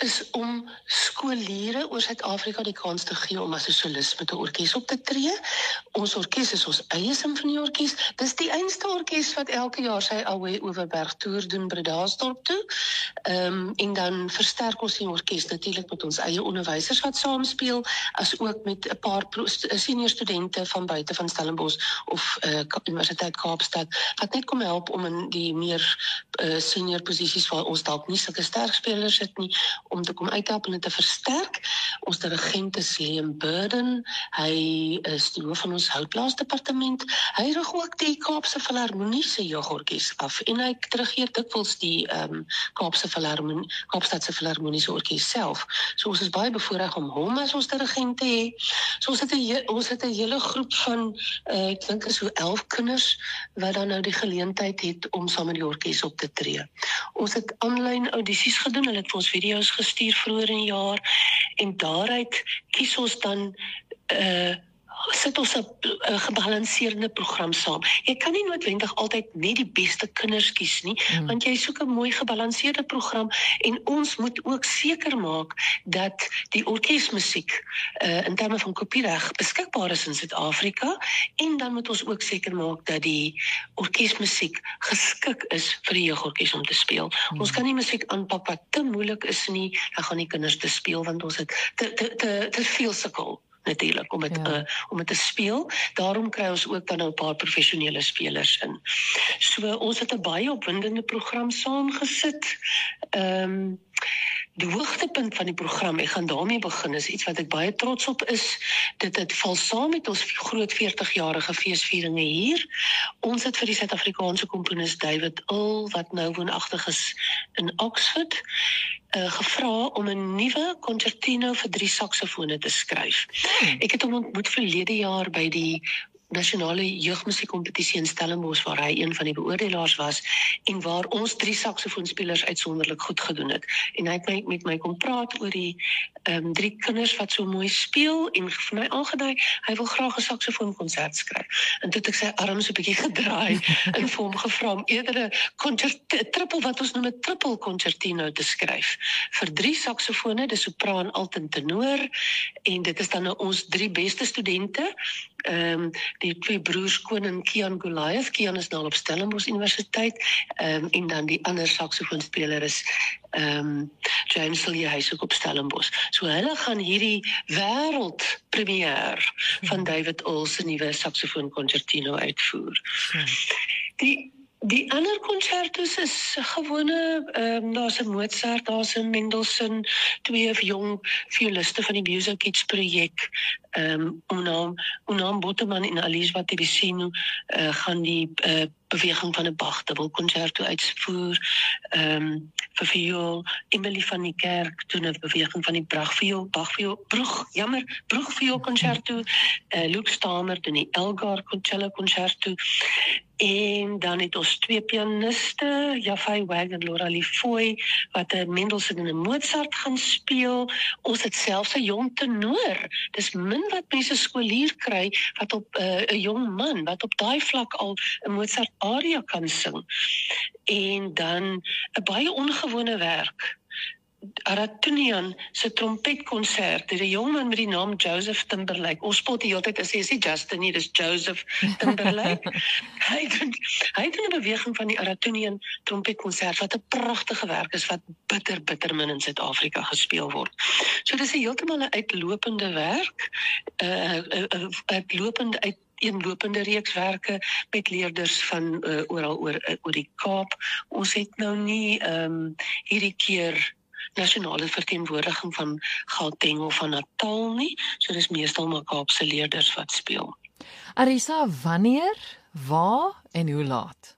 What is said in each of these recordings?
is om skoolleerders oor Suid-Afrika die kans te gee om as 'n solist met 'n orkes op te tree. Ons orkes is ons eie simfonieorkes. Dis die einste orkes wat elke jaar sy Ouwe Overberg toer doen Bredasdorp toe. En dan versterk ons die orkes natuurlik met ons eie onderwysers wat saamspeel, as ook met 'n paar senior studente van buite van Stellenbosch of Universiteit Kaapstad, wat net kom help om in die meer senior posisies waar ons dalk nie sulke sterk spelers het nie, om te kom uithelp en te versterk. Ons dirigent is Liam Burden, hy is die hoof van ons houtblaasdepartement. Hy rig ook die Kaapse Filharmonie se jeugorkes af en hy dirigeer dikwels die Kaapstadse Filharmoniese orkes self. So ons is baie bevoorreg om hom as ons dirigent te hê. So ons het 'n hele groep van ek dink is so 11 kinders wat dan nou die geleentheid het om saam met die orkes op te tree. Ons het aanlyn audisies gedoen, hulle het vir ons video's gestuur vroeër in die jaar en daaruit kies ons dan sit ons 'n gebalanseerde program saam. Jy kan nie noodwendig altyd net die beste kinders kies nie, want jy soek 'n mooi gebalanseerde program en ons moet ook seker maak dat die orkesmusiek in terme van kopiereg beskikbaar is in Suid-Afrika en dan moet ons ook seker maak dat die orkesmusiek geskik is vir die jeugorkes om te speel. Ons kan nie musiek aanpak wat te moeilik is nie, dan gaan die kinders te speel want ons het te veel sukkel natuurlik om het te speel. Daarom kry ons ook dan nou 'n paar professionele spelers in. So ons het 'n baie opwindende program saamgesit. Die hoogtepunt van die program, ek gaan daarmee begin, is iets wat ek baie trots op is. Dit val saam met ons groot 40-jarige feesvieringe hier. Ons het vir die Suid-Afrikaanse komponis David Earl, wat nou woonagtig is in Oxford, gevra om 'n nuwe concertino vir 3 saksofone te skryf. Ek het hom ontmoet verlede jaar by die nasionale jeugmusiekkompetisie in Stellenbosch, waar hy een van die beoordelaars was, en waar ons 3 saksofoonspelers uitsonderlik goed gedoen het. En hy het met my kom praat oor die 3 kinders wat so mooi speel, en vir my aangedui, hy wil graag 'n saksofoonkonsert skryf. En toe het ek sy arms 'n bietjie gedraai, en vir hom gevra om eerder 'n triple, wat ons noem 'n triple concertino te skryf, vir 3 saksofone, die sopraan, alt en tenor, en dit is dan nou ons 3 beste studente, die 2 broers Koen en Kian Goliath. Kian is nou op Stellenbosch Universiteit, en dan die ander saksofoonspeler is James Silje, hy is ook op Stellenbosch. So hulle gaan hierdie wêreldpremière van David Earl se nuwe saksofoon concertino uitvoer. Die ander concertos is gewone, daar's 'n Mozart, daar's 'n Mendelssohn, 2 jong violiste van die Muso Kids projek, Unam Botteman en Alice Tibicino gaan die beweging van 'n Bach dubbelconcerto uitvoer, vir viool, Emily van die Kerk doen 'n beweging van die Broegvioolconcerto, Luke Stamer doen die Elgar cello concerto, en dan het ons 2 pianiste, Jafai Wag en Laura Lifoy, wat 'n Mendelssohn en 'n Mozart gaan speel. Ons het selfs 'n jong tenor. Dis min wat mense skoolier kry, wat op 'n jong man, wat op daai vlak al 'n Mozart aria kan sing. En dan 'n baie ongewone werk, Aratunian se trompetkonsert, die jong man met die naam Joseph Timberlake. Ons spot die hele tyd as hy sê Justin nie, dis Joseph Timberlake. Hy doen 'n beweging van die Aratunian trompetkonsert wat 'n pragtige werk is wat bitter min in Suid-Afrika gespeel word. So dis heeltemal 'n uitlopende werk, eenlopende reekswerke met leerders van oral oor die Kaap. Ons het nou nie hierdie keer nasionale verteenwoordiging van Gauteng of van Natal nie, so dis meestal maar Kaapse leerders wat speel. Arisa, wanneer, waar en hoe laat?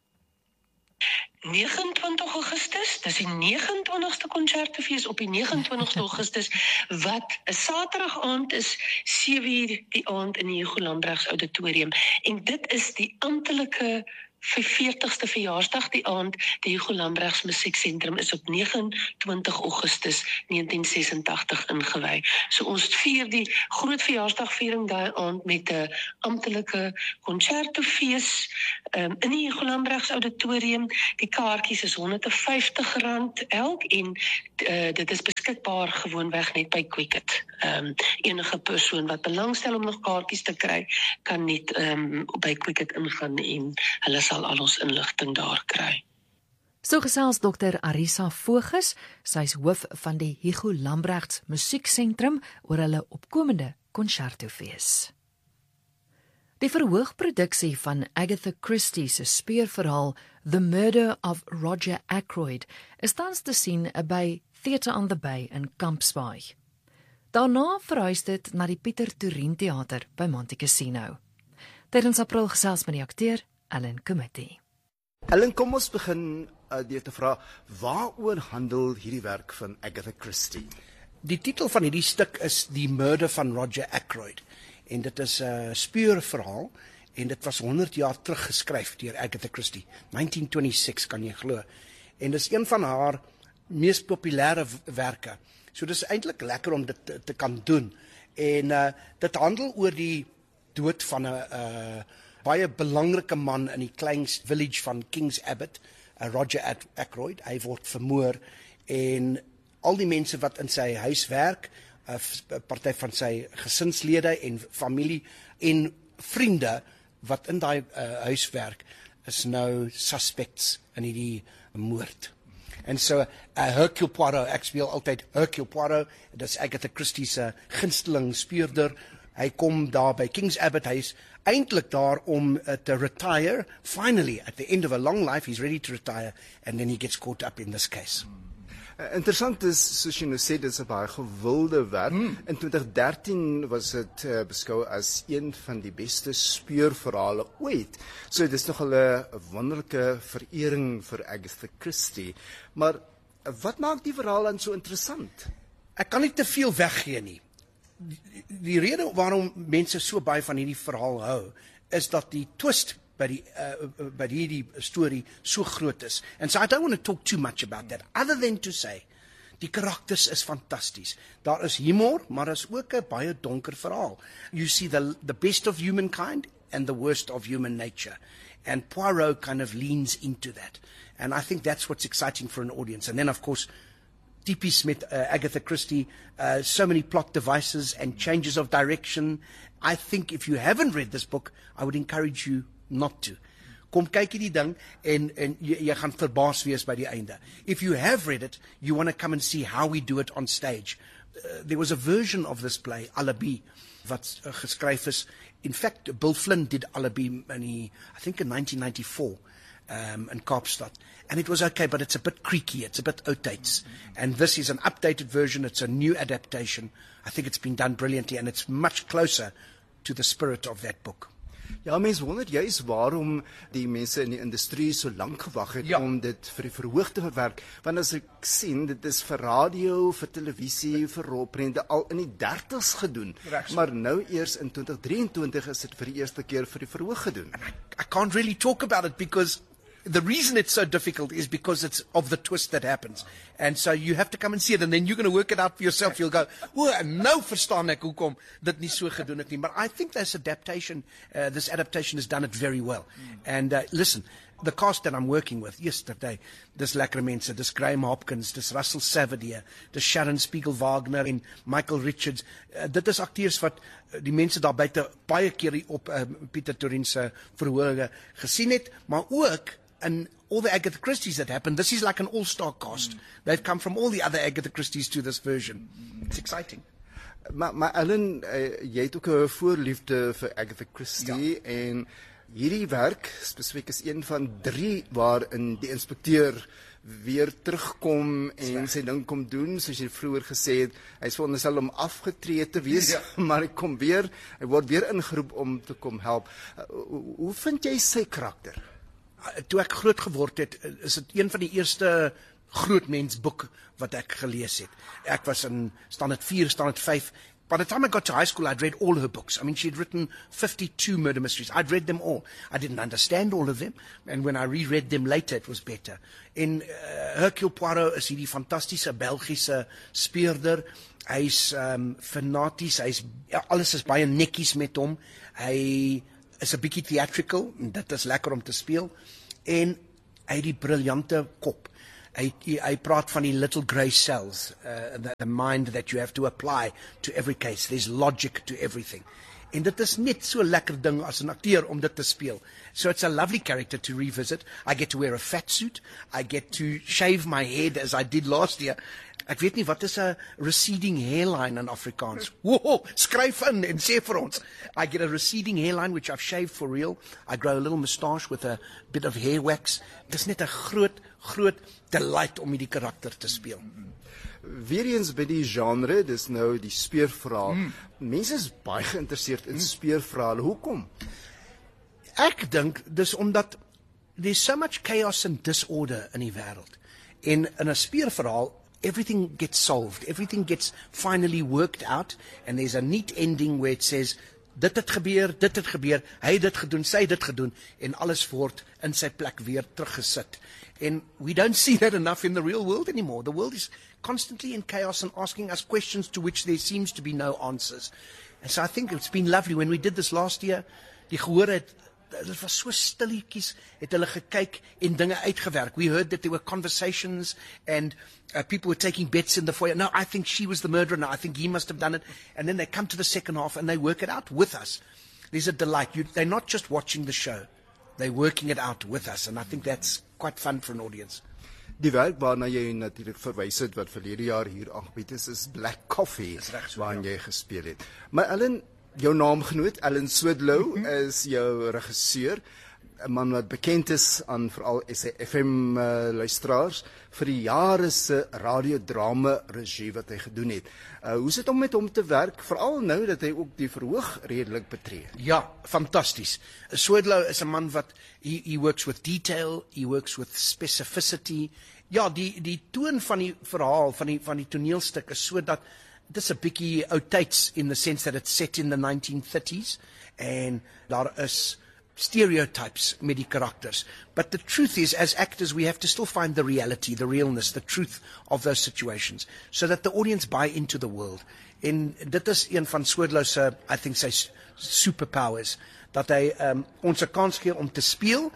29 Augustus, dis die 29ste Concertefees op die 29ste Augustus, wat 'n Saterdag aand is, 7:00 die aand in die Hugo Lambrechts Auditorium. En dit is die amptelike 40ste verjaarsdag die aand. Die Hugo Lambrechts Musieksentrum is op 29 Augustus 1986 ingewy. So ons vier die groot verjaarsdagviering daai aand met 'n amptelike konsertefees in die Hugo Lambrechts Auditorium. Die kaartjies is R150 elk en dit is beskikbaar gewoonweg net by Quicket. Enige persoon wat belangstel om nog kaartjies te kry, kan net by Quicket ingaan en hulle sal al ons inligting daar kry. So gesels Dr. Arisa Voges, sy is hoof van die Hugo Lambrechts Musieksentrum oor hulle opkomende konsertofees. Die verhoogproduksie van Agatha Christie se speurverhaal The Murder of Roger Ackroyd is tans te sien by Theatre on the Bay in Campsbaai. Daarna verhuis dit na die Pieter Toerien Theater by Monte Cassino. Tydens April gesels met die akteur Alan Committee. Ellen, kom ons begin deur te vra, waaroor handel hierdie werk van Agatha Christie? Die titel van hierdie stuk is The Murder van Roger Ackroyd. En dit is 'n speurverhaal en dit was 100 jaar terug geskryf deur Agatha Christie. 1926 kan jy glo. En dis een van haar mees populêre werke. So dis eintlik lekker om dit te kan doen. En dit handel oor die dood van 'n baie belangrike man in die klein village van Kings Abbot, Roger Ackroyd. Hy word vermoor en al die mense wat in sy huis werk, party van sy gesinslede en familie en vriende wat in daai huis werk, is nou suspects in hierdie moord. En so Hercule Poirot, ek speel altyd Hercule Poirot, dit is Agatha Christie se gunsteling speurder. Hy kom daar by Kings Abbot, hy is eintlik daar om te retire. Finally, at the end of a long life, he's ready to retire, and then he gets caught up in this case. Interessant is, soos jy nou sê, dit is 'n baie gewilde werk. In 2013 was dit beskou as een van die beste speurverhale ooit. So dit is nogal 'n wonderlike verering vir Agatha Christie. Maar wat maak die verhaal dan so interessant? Ek kan nie te veel weggee nie. Die rede waarom mense so baie van hierdie verhaal hou, is dat die twist by die storie so groot is. And so I don't want to talk too much about that, other than to say, die karakters is fantasties. Daar is humor, maar is ook 'n baie donker verhaal. You see the best of humankind and the worst of human nature. And Poirot kind of leans into that. And I think that's what's exciting for an audience. And then, of course, typisch met Agatha Christie, so many plot devices and changes of direction. I think if you haven't read this book, I would encourage you not to. Kom kyk hierdie ding en jy gaan verbaas wees by die einde. If you have read it, you want to come and see how we do it on stage. There was a version of this play, Alibi, wat geskryf is. In fact, Bill Flynn did Alibi I think in 1994 in Kaapstad. And it was okay, but it's a bit creaky, it's a bit outdated. And this is an updated version, it's a new adaptation. I think it's been done brilliantly and it's much closer to the spirit of that book. Ja, mense wonder juis waarom die mense in die industrie so lank gewag het om dit vir die verhoog te verwerk. Want as ek sien, dit is vir radio, vir televisie, vir rolprente al in die 30s gedoen. Maar nou eers in 2023 is dit vir die eerste keer vir die verhoog gedoen. I can't really talk about it because the reason it's so difficult is because it's of the twist that happens. And so you have to come and see it and then you're going to work it out for yourself. You'll go, nou verstaan ek hoekom dit nie so gedoen het nie. But I think this adaptation has done it very well. And listen, the cast that I'm working with yesterday, dis lekker mense, dis Graham Hopkins, dis Russell Savadier, dis Sharon Spiegel-Wagner en Michael Richards. Dit is akteurs wat die mense daar buite baie keer op Pieter Toerien se verhoge gesien het, maar ook and all the Agatha Christies that happened, this is like an all-star cast. They've come from all the other Agatha Christies to this version. It's exciting. Maar Ellen, jy het ook 'n voorliefde vir Agatha Christie en hierdie werk spesifiek is een van 3 waarin die inspekteur weer terugkom en sy ding kom doen, soos jy vroeër gesê het, hy is veronderstel om afgetree te wees, maar hy kom weer, hy word weer ingeroep om te kom help. Hoe vind jy sy karakter? Toe ek groot geword het, is dit een van die eerste groot mensboek wat ek gelees het. Ek was in standaard 4, standaard 5. By the time I got to high school, I'd read all her books. I mean, she'd written 52 murder mysteries. I'd read them all. I didn't understand all of them. And when I reread them later, it was better. In Hercule Poirot is hierdie fantastiese Belgiese speurder. Hy's fanaties, alles is baie netjies met hom. Hy is 'n bietjie theatrical, en dit is lekker om te speel. En hy het die briljante kop. Hy praat van die little grey cells, the mind that you have to apply to every case. There's logic to everything. En dit is net so lekker ding as 'n akteur om dit te speel. So it's a lovely character to revisit. I get to wear a fat suit. I get to shave my head as I did last year. Ek weet nie wat is 'n receding hairline in Afrikaans. Whoa, skryf in en sê vir ons. I get a receding hairline which I've shaved for real. I grow a little moustache with a bit of hair wax. Dit is net 'n groot delight om hierdie karakter te speel. Weereens by die genre, dis nou die speurverhaal. Mense is baie geïnteresseerd in speurverhale. Hoekom? Ek dink dis omdat there's so much chaos and disorder in die wêreld. En in 'n speurverhaal, everything gets solved, everything gets finally worked out, and there's a neat ending where it says, dit het gebeur, hy het dit gedoen, sy het dit gedoen, en alles word in sy plek weer teruggesit. And we don't see that enough in the real world anymore. The world is constantly in chaos and asking us questions to which there seems to be no answers. And so I think it's been lovely when we did this last year. Die gehoor het, dit was so stilletjies, het hulle gekyk en dinge uitgewerk. We heard that there were conversations and people were taking bets in the foyer. No, I think she was the murderer. No, I think he must have done it. And then they come to the second half and they work it out with us. There's a delight. They're not just watching the show. They're working it out with us. And I think that's quite fun for an audience. Die werk waarna jy natuurlik verwys het wat verlede jaar hier aangebied is Black Coffee, waarin jy gespeel het. Maar Ellen, jou naamgenoot, Ellen Swidlow, is jou regisseur, 'n man wat bekend is aan veral SAFM luisteraars vir die jare se radiodrama regie wat hy gedoen het. Hoe is dit om met hom te werk, veral nou dat hy ook die verhoog redelik betree? Ja, fantasties. Swidlow is 'n man wat he works with detail, he works with specificity. Ja, die toon van die verhaal van die toneelstuk is sodat dit is 'n bietjie outdated in the sense that it's set in the 1930s and daar is stereotypes met die karakters. But the truth is, as actors, we have to still find the reality, the realness, the truth of those situations, so that the audience buy into the world. En dit is een van Swidlow se, I think, sy superpowers, dat hy ons 'n kans gee om te speel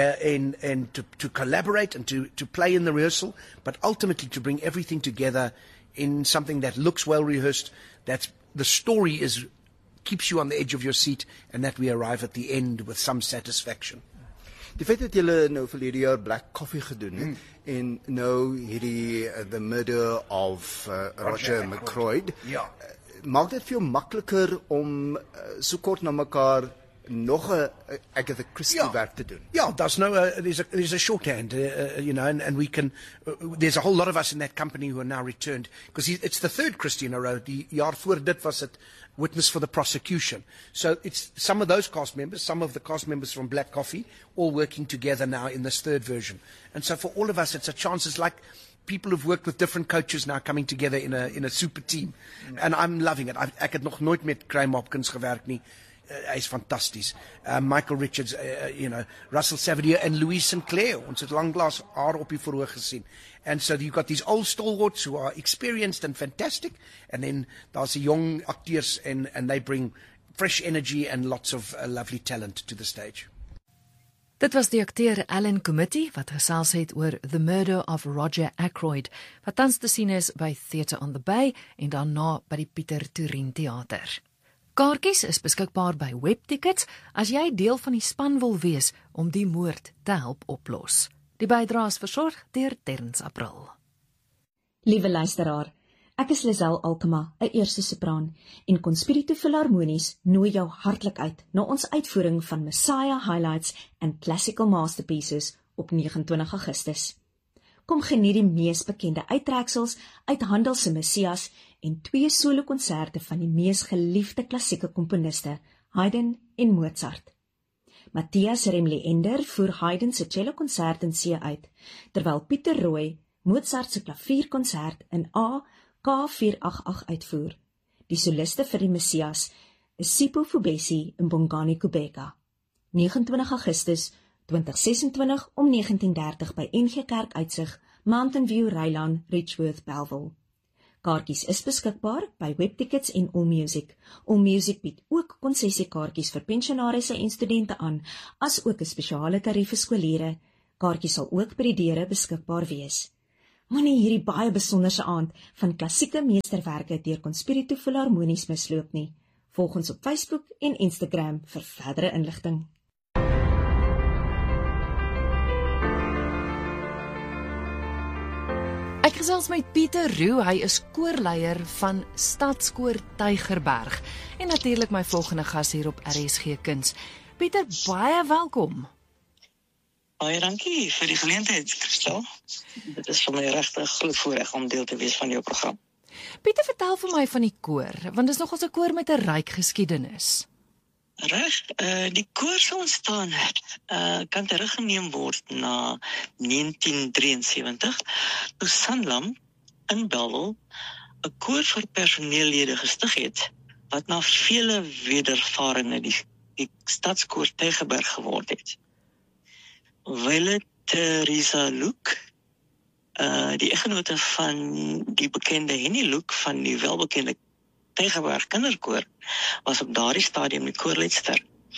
and to collaborate and to play in the rehearsal, but ultimately to bring everything together in something that looks well rehearsed, that the story keeps you on the edge of your seat, and that we arrive at the end with some satisfaction. Die feit dat julle nou verlede jaar Black Coffee gedoen het, en nou hierdie The Murder of Roger Ackroyd, maak dit veel makliker om so kort na mekaar nog 'n Agatha Christie werk te doen. Yeah, there's a shorthand, and we can. There's a whole lot of us in that company who are now returned, because it's the third Christie in a row. Die jaar voor dit was het Witness for the Prosecution. So it's some of those cast members, some of the cast members from Black Coffee, all working together now in this third version. And so for all of us, it's a chance. It's like people who've worked with different coaches now coming together in a super team. And I'm loving it. Ek het nog nooit met Graham Hopkins gewerk nie. Hy's fantasties. Michael Richards, Russell Savadier en Louise Sinclair. Ons het lanklaas haar op die verhoog gesien. And so you've got these old stalwarts who are experienced and fantastic, and then daar's die young acteurs and they bring fresh energy and lots of lovely talent to the stage. Dit was die akteur Alan Committee wat gesels het oor The Murder of Roger Ackroyd, wat tans te sien is by Theatre on the Bay en daarna by die Pieter Toerien Theater. Kaartjies is beskikbaar by Webtickets as jy deel van die span wil wees om die moord te help oplos. Die bydrae is versorg deur Terrence April. Liewe luisteraar, ek is Lisel Alkema, 'n eerste sopraan, en Conspiritu Philharmonies nooi jou hartlik uit na ons uitvoering van Messiah Highlights and Classical Masterpieces op 29 Augustus. Kom geniet die mees bekende uittreksels uit Handel se Messias en 2 solo-konserte van die mees geliefde klassieke komponiste, Haydn en Mozart. Matthias Remle-Ender voer Haydn se cello-konsert in C uit, terwyl Pieter Roy Mozart se klavierkonsert in A K488 uitvoer. Die soliste vir die Messias is Sipho Fubesi en Bongani Kubeka. 29 Augustus 2026 om 19:30 by NG Kerk Uitsig, Mountain View, Rylaan, Richworth, Bellville. Kaartjies is beskikbaar by Webtickets en Allmusic. Allmusic bied ook konsessiekaartjies vir pensionarisse en studente aan, as ook 'n spesiale tarief vir skooliere. Kaartjies sal ook by die deure beskikbaar wees. Moenie hierdie baie besonderse aand van klassieke meesterwerke deur Conspiritu Filharmonies misloop nie. Volg ons op Facebook en Instagram vir verdere inligting. Ek gesels met Pieter Roux, hy is koorleier van Stadskoor Tygerberg en natuurlik my volgende gas hier op RSG Kuns. Pieter, baie welkom. Baie dankie vir die geleentheid, Christel. Dit is vir my regtig groot voorreg om deel te wees van jou program. Pieter, vertel vir my van die koor, want dit is nogals 'n koor met 'n ryk geskiedenis. Reg, die koor se ontstaan kan teruggeneem word na 1973, toe Sanlam in Bellville 'n koor vir personeellede gestig het, wat na vele wedervarings die Stadskoor Tygerberg geword het. Wyle Theresa Luke, die eggenote van die bekende Henny Luke van die welbekende Tygerberg Kinderkoor, was op daardie stadium die koorleidster.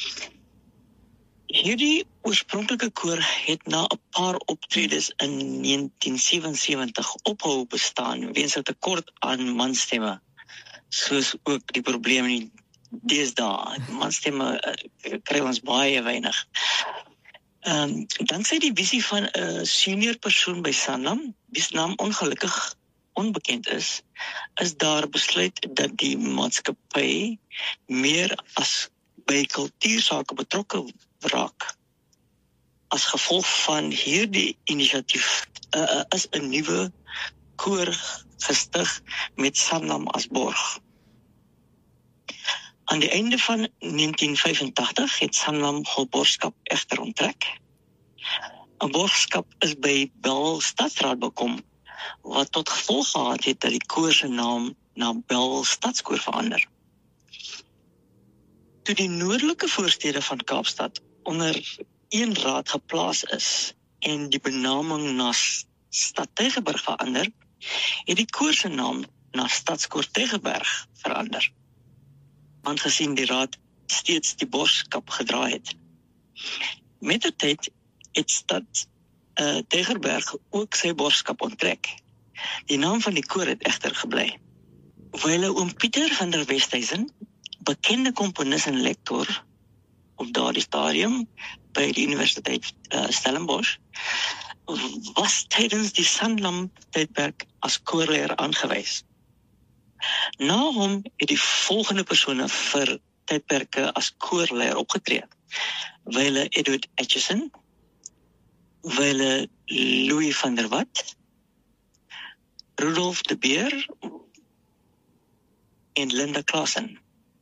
Hierdie oorspronklike koor het na 'n paar optredes in 1977 ophou bestaan weens 'n tekort aan manstemme, soos ook die probleme in deesdae. Manstemme kry ons baie weinig. Danksy die visie van 'n senior persoon by Sanlam, wie se naam ongelukkig onbekend is daar besluit dat die maatskappy meer as by kultuursake betrokke raak. As gevolg van hierdie inisiatief is 'n nuwe koor gestig met Sanlam as borg. Aan die einde van 1985 het Sanlam hul borgskap egter onttrek. 'n Borgskap is by Bellville Stadsraad bekom, wat tot gevolg gehad het dat die koor se naam na Bellville Stadskoor verander. Toe die noordelike voorstede van Kaapstad onder een raad geplaas is en die benaming na Stad Tygerberg verander, het die koor se naam na Stadskoor Tygerberg verander, aangesien die raad steeds die borgskap gedra het. Met die tyd het Stad Tygerberg ook sy borgskap onttrek. Die naam van die koor het egter gebly. Wyle oom Pieter van der Westhuizen, bekende komponis en lektor op daardie stadium by die Universiteit Stellenbosch, was tydens die Sanlam tydperk as koorleier aangewys. Na hom het die volgende persone vir tydperke as koorleier opgetree. Wyle Edward Aitchison, Wyle Louis van der Walt, Rudolf de Beer en Linda Klaasen.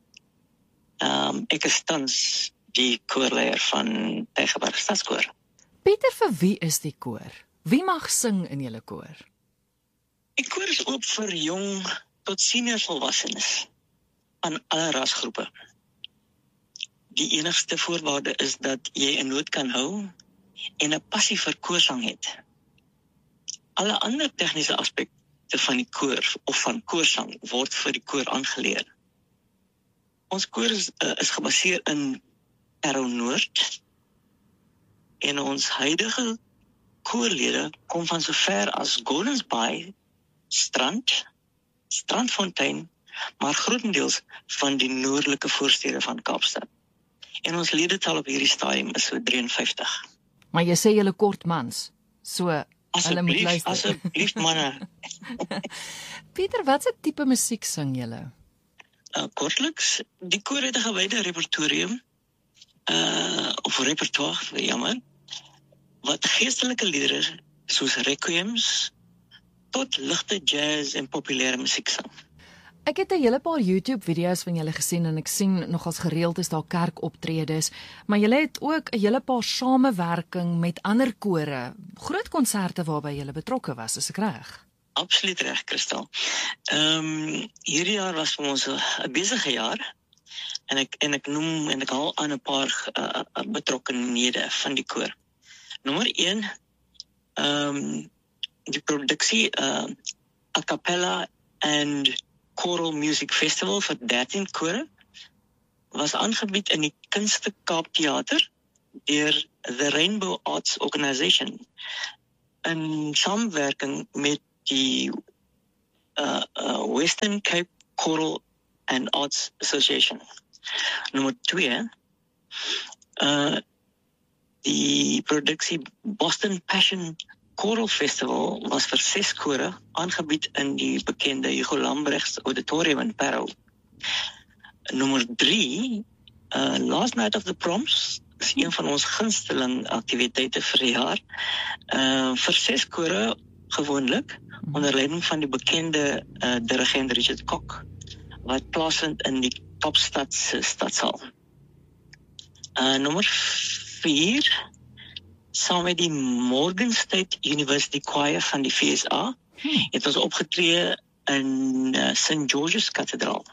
Ek is tans die koorleier van Tygerberg Stadskoor. Pieter, vir wie is die koor? Wie mag sing in julle koor? Die koor is oop vir jong tot senior volwassenes aan alle rasgroepe. Die enigste voorwaarde is dat jy 'n noot kan hou en 'n passie vir koorsang het. Alle ander tegniese aspekte van die koor of van koorsang word vir die koor aangeleer. Ons koor is gebaseer in Parow Noord en ons huidige koorlede kom van sover as Gordons Bay, Strandfontein, maar grootendeels van die noordelike voorstede van Kaapstad. En ons ledetal op hierdie stadium is so 53. Maar jy sê julle kort mans, so hulle moet luister. Asseblief manne. Pieter, wat se tipe musiek sing julle? Kortliks, die koor het 'n gewyde repertorium, of repertoire, jammer, wat geestelike liedere soos requiems tot ligte jazz en populêre musiek sing. Ek het 'n hele paar YouTube-video's van julle gesien en ek sien nogals gereeld is daar kerkoptredes, maar julle het ook 'n hele paar samewerking met ander kore, groot konserte waarby julle betrokke was, is ek reg? Absoluut reg, Christel. Hierdie jaar was vir ons 'n besige jaar en ek noem en ek haal aan 'n paar betrokkenhede van die koor. Nommer 1, die produksie A Cappella and Choral Music Festival vir 13 kore was aangebied in die Kunste Kaap Theater deur the Rainbow Arts Organisation. in samewerking met die Western Cape Choral and Arts Association. Nommer 2, die produksie Boston Passion Choral Festival was vir 6 kore aangebied in die bekende Hugo Lambrechts Auditorium in Parow. Nommer 3, Last Night of the Proms, is een van ons gunsteling aktiwiteite vir die jaar. Vir 6 kore gewoonlik, onder leiding van die bekende dirigent Richard Kok, wat plaasvind in die Kaapstad se stadsaal. Nommer 4, saam met die Morgan State University Choir van die VSA, het ons opgetree in St. George's Kathedraal.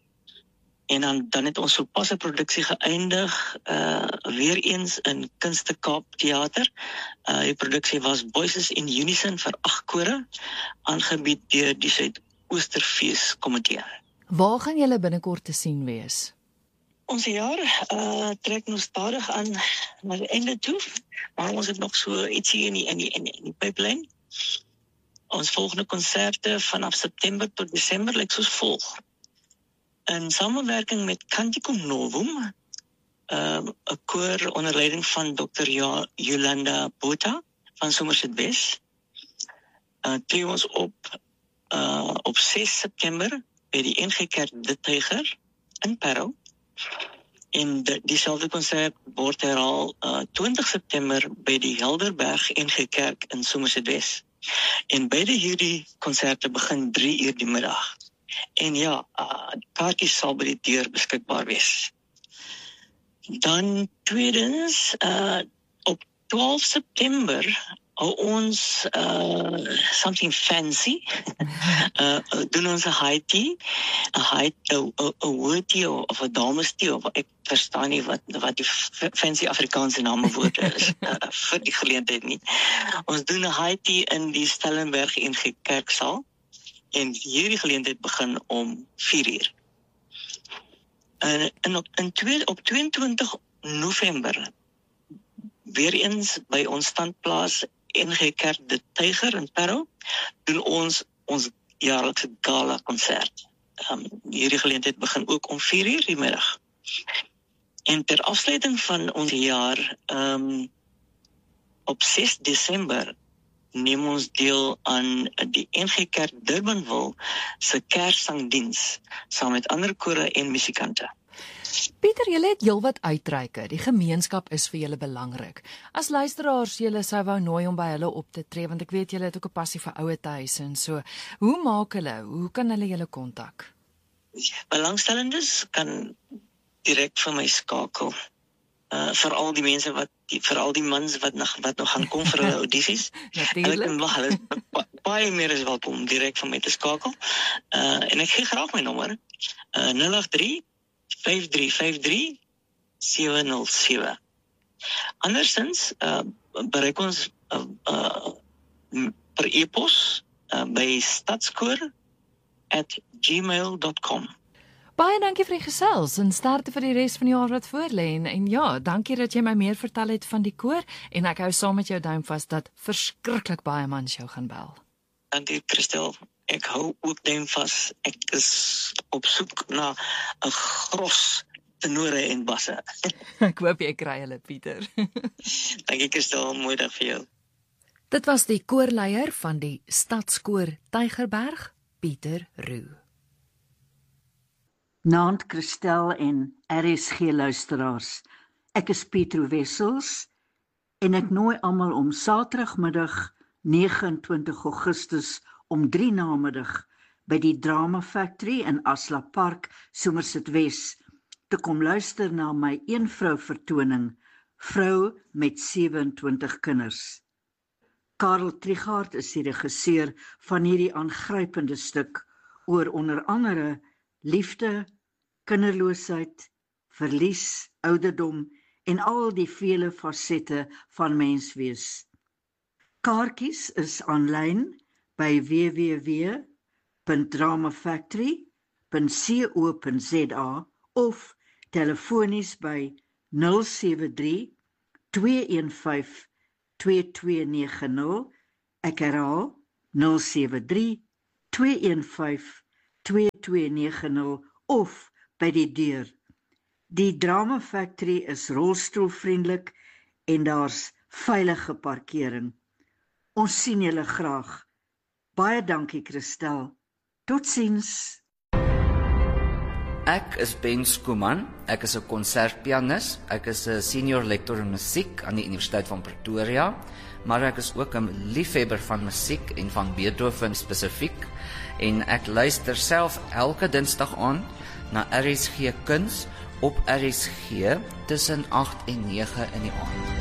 En dan het ons sopas 'n produksie geëindig, weer eens in Kunste Kaap Theater. Die produksie was Voices in Unison vir 8 kore, aangebied deur die Suid-Oosterfees Komitee. Waar gaan julle binnekort te sien wees? Ons jaar trek nog stadig aan na die einde toe, maar ons het nog so ietsie in die pipeline. Ons volgende konserte vanaf September tot Desember lyk soos volg. In samewerking met Canticum Novum, 'n koor onder leiding van Dr. Yolanda Botha van Somerset West, tree ons op 6 September by die NG Kerk De Tyger in Parow. En diezelfde konsert word herhaal 20 September by die Helderberg NG Kerk in Somerset West. En beide hierdie konserte begin 3 uur die middag. En ja, kaartjies sal by die deur beskikbaar wees. Dan tweedens, op 12 September hou ons something fancy. Doen ons 'n high tea, 'n hoë tea of 'n dames tea, of ek verstaan nie wat die fancy Afrikaanse naamwoord is vir die geleentheid nie. Ons doen 'n high tea in die Stellenberg NG Kerksaal. En hierdie geleentheid begin om 4 uur. Op 22 November, weer eens by ons standplaas NG Kerk De Tyger in Parow, doen ons jaarlikse gala konsert. Hierdie geleentheid begin ook om 4 uur die middag. En ter afsluiting van ons jaar, op 6 Desember, neem ons deel aan die NG Kerk Durbanville se Kerssangdiens, saam met ander kore en musikante. Pieter, julle het heelwat uitreike. Die gemeenskap is vir julle belangrik. As luisteraars julle sou wou nooi om by hulle op te tree, want ek weet julle het ook 'n passie vir ouetehuise en so. Hoe kan hulle julle kontak? Belangstellendes kan direk vir my skakel. Veral die mense veral die mans wat nog gaan kom vir hulle audisies. Hulle baie meer is welkom direk van my te skakel. En ek gee graag my nommer. 083-5353-707. Andersins bereik ons per e-pos by stadskoor@gmail.com. Baie dankie vir die gesels en sterkte vir die res van die jaar wat voorlê. En ja, dankie dat jy my meer vertel het van die koor en ek hou saam met jou duim vas dat verskriklik baie mans jou gaan bel. Dankie Christel, ek hou ook duim vas. Ek is op soek na 'n gros tenore en basse. Ek hoop jy kry hulle, Pieter. Dankie Christel, mooi dag vir jou. Dit was die koorleier van die Stadskoor Tygerberg, Pieter Roux. Naand Christel en RSG luisteraars. Ek is Pietro Wessels en ek nooi almal om Saterdagmiddag 29 Augustus om 3 namiddag by die Drama Factory in Asla Park, Somerset West, te kom luister na my eenvrou vertoning, Vrou met 27 kinders. Karel Trichardt is die regisseur van hierdie aangrypende stuk oor onder andere liefde, kinderloosheid, verlies, ouderdom en al die vele fasette van menswees. Kaartjies is aanlyn by www.dramafactory.co.za of telefonies by 073 215 2290 Ek herhaal 073-215-2290 of by die deur. Die Drama Factory is rolstoelvriendelik en daar's veilige parkering. Ons sien julle graag. Baie dankie, Christel. Totsiens. Ek is Ben Skuman, ek is 'n konsertpianis, ek is 'n senior lektor in musiek aan die Universiteit van Pretoria, maar ek is ook 'n liefhebber van musiek en van Beethoven spesifiek, en ek luister self elke Dinsdag aan na RSG Kuns op RSG tussen 8 en 9 in die aand.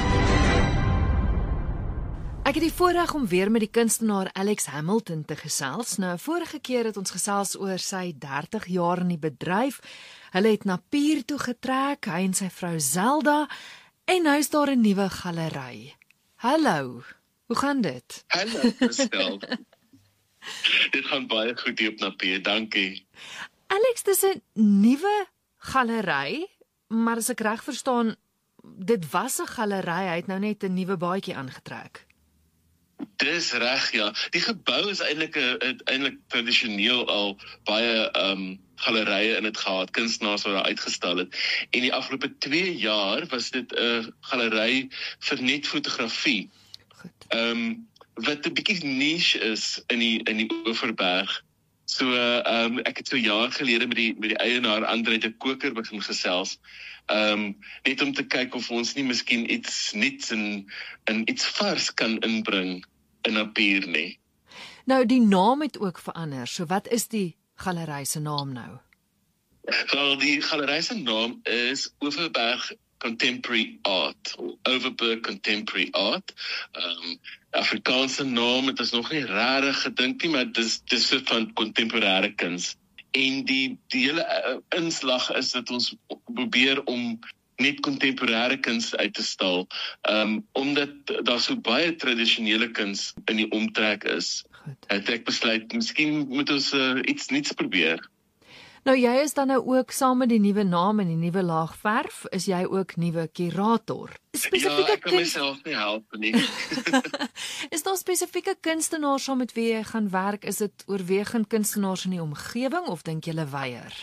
Ek het die voorreg om weer met die kunstenaar Alex Hamilton te gesels. Nou, vorige keer het ons gesels oor sy 30 jaar in die bedryf. Hulle het na Pier toe getrek, hy en sy vrou Zelda, en nou is daar 'n nuwe galery. Hallo, hoe gaan dit? Hallo, Christel. Dit gaan baie goed hier op Napier, dankie. Alex, dis 'n nuwe galery, maar as ek reg verstaan, dit was 'n galery, hy het nou net 'n nuwe baadjie aangetrek. Dis reg, ja. Die gebou is eintlik tradisioneel al baie galerye in dit gehad, kunstenaars wat daar uitgestal het. En die afgelope 2 jaar was dit 'n galery vir net fotografie. Wat 'n bietjie niche is in die Oeverberg. So ek het so 'n jaar gelede met die eienaar Andre de Koker begin gesels. Net om te kyk of ons nie miskien iets nuuts en iets vars kan inbring in Napier nie. Nou, die naam het ook verander. So wat is die galery se naam nou? Wel, die galery se naam is Overberg Contemporary Art, Overberg Contemporary Art. Afrikaanse naam, het is nog nie regtig gedink nie, maar dis soort van contemporêre kuns. En die hele inslag is dat ons probeer om net contemporêre kuns uit te stal, omdat daar so baie tradisionele kuns in die omtrek is. Het ek besluit, miskien moet ons iets nuuts probeer. Nou, jy is dan nou ook saam met die nuwe naam en die nuwe laag verf, is jy ook nuwe kurator. Ja, ek kan myself nie help nie. Is daar spesifieke kunstenaars saam met wie jy gaan werk? Is dit oorwegend kunstenaars in die omgewing of dink jy weier?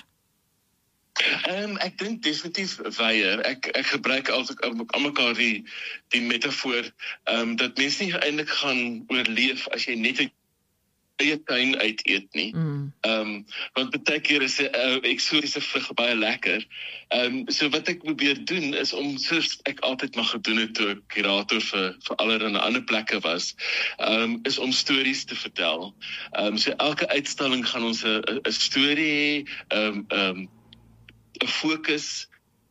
Ek dink definitief weier. Ek gebruik altyd aan mekaar die metafoor, dat mense nie eintlik gaan oorleef as jy net uit eie tuin uit eet nie. Want baie keer is eksotiese vrug baie lekker. So wat ek probeer doen is om, soos ek altyd mag gedoen het toe ek kurator vir allerlei ander plekke was, is om stories te vertel. So elke uitstalling gaan ons 'n storie hê, 'n fokus,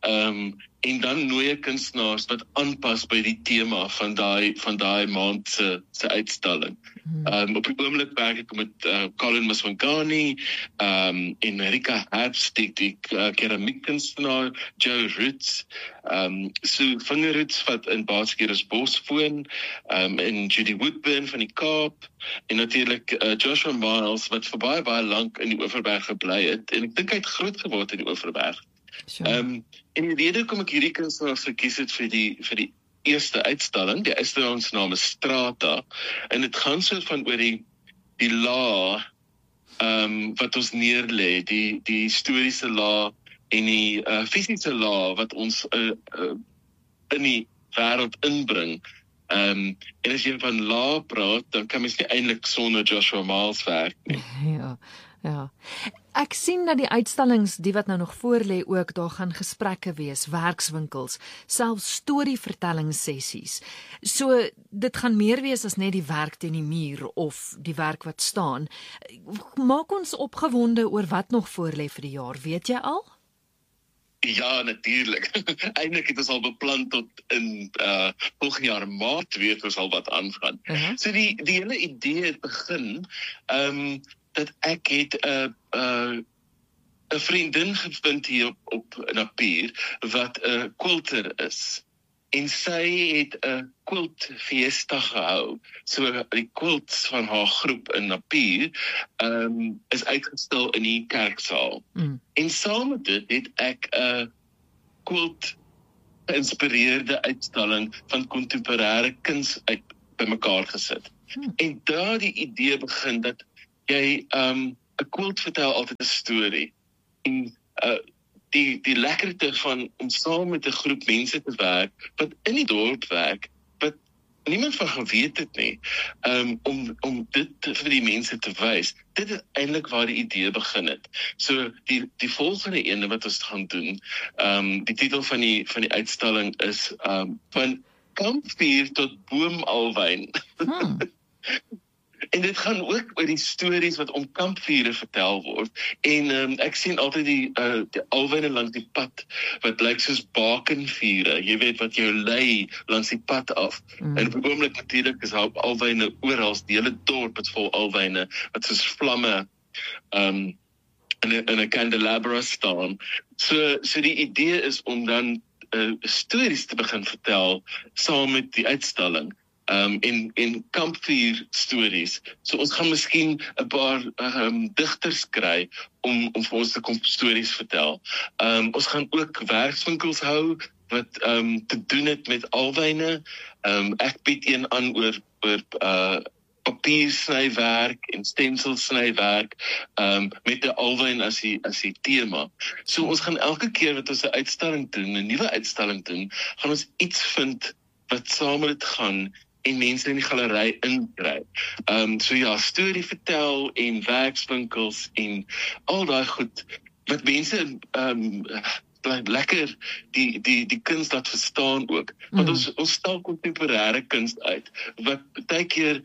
en dan nooi kunstenaars wat aanpas by die tema van daai maand se uitstalling. Op die oomblik werk ek met Colin Maswangani, en Rika Herbst, die keramiekkunstenaar, Joe Roots, so Vingerroots wat in Baardskeres woon, en Judy Woodburn van die Kaap, en natuurlik Joshua Miles wat vir baie lank in die Oeverberg gebly het, en ek dink hy het groot geword in die Oeverberg. En die rede hoekom ek hierdie kunstenaars gekies het vir die eerste uitstalling, die uitstalling se naam is Strata, en dit gaan so van oor die laag wat ons neerlê, die historiese laag en die fisiese laag wat ons in die wêreld inbring. En as jy van laag praat, dan kan mens nie eintlik sonder Joshua Miles werk nie. Ja. Ek sien dat die uitstallings, die wat nou nog voor lê ook, daar gaan gesprekke wees, werkswinkels, selfs storievertellingssessies. So, dit gaan meer wees as net die werk teen die muur of die werk wat staan. Maak ons opgewonde oor wat nog voor lê vir die jaar, weet jy al? Ja, natuurlijk. Eindelijk het ons al beplan tot in volgend jaar maart weet ons al wat aangaan. So die hele idee het begin, dat ek het 'n vriendin gevind hier op Napier wat 'n quilter is. En sy het 'n quilt fiesta gehou. So die quilts van haar groep in Napier is uitgestel in die kerksaal. En saam met dit het ek 'n quilt geïnspireerde uitstalling van contemporêre kuns bymekaar gesit. En daar die idee begin dat jy 'n quilt vertel altyd 'n storie. En die lekkerte van om saam met 'n groep mense te werk wat in die dorp werk, wat niemand van geweet het nie, om dit vir die mense te wys. Dit is eintlik waar die idee begin het. So die volgende ene wat ons gaan doen, die titel van die uitstalling is van kampvuur tot boomalwyn. En dit gaan ook oor die stories wat om kampvure vertel word. En ek sien altyd die alwyne langs die pad wat lyk soos bakenvure. Jy weet wat jou lei langs die pad af. En op 'n oomblik natuurlik is daar alwyne oral, die hele dorp is vol alwyne wat soos vlamme in 'n candelabra staan. So die idee is om dan stories te begin vertel saam met die uitstalling. En kampvuur stories. So ons gaan miskien 'n paar digters kry om vir ons te kom stories vertel. Ons gaan ook werkswinkels hou wat te doen het met alwyne. Ek bied een aan oor papiersnywerk en stenselsnywerk met 'n alwyn as die tema. So ons gaan elke keer wat ons 'n uitstalling doen, 'n nuwe uitstalling doen, gaan ons iets vind wat saam met dit gaan en mense in die galery inkry. So ja, storie vertel en werkswinkels en al daai goed wat mense lekker die kuns laat verstaan ook. Want ons stel kontemporêre kuns uit wat baie keer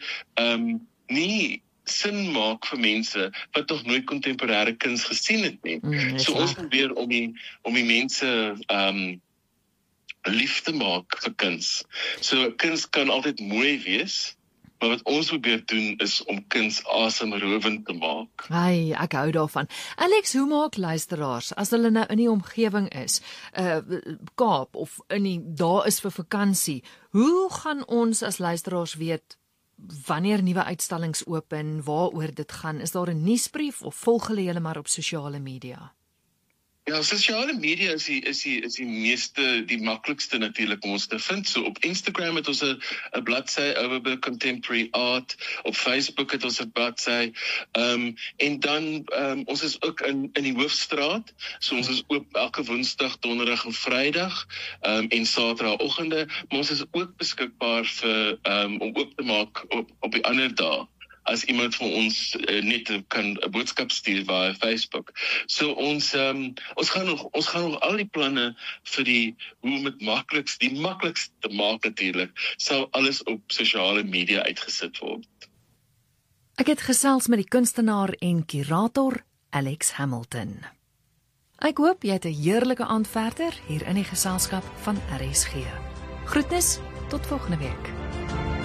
nie sin maak vir mense wat nog nooit kontemporêre kuns gesien het nie. So ons probeer om die mense lief te maak vir kuns. So kuns kan altyd mooi wees, maar wat ons probeer doen is om kuns asemrowend te maak. Ai, ek hou daarvan. Alex, hoe maak luisteraars as hulle nou in die omgewing is, Kaap of daar is vir vakansie, hoe gaan ons as luisteraars weet wanneer nuwe uitstallings open, waaroor dit gaan? Is daar 'n nuusbrief of volg hulle julle maar op sosiale media? Ja, sosiale media is die maklikste natuurlik om ons te vind. So op Instagram het ons 'n bladsy Overberg Contemporary Art, op Facebook het ons 'n bladsy, en dan ons is ook in die Hoofstraat. So ons is oop elke Woensdag, Donderdag en Vrydag, en Saterdagoggende, maar ons is ook beskikbaar vir om oop te maak op die ander dae. As iemand van ons net kan 'n boodskap stuur via Facebook. So ons gaan nog al die planne vir hoe om dit die maklikste te maak natuurlik, sal alles op sosiale media uitgesit word. Ek het gesels met die kunstenaar en kurator Alex Hamilton. Ek hoop jy het 'n heerlike aand verder hier in die geselskap van RSG. Groetnis tot volgende week.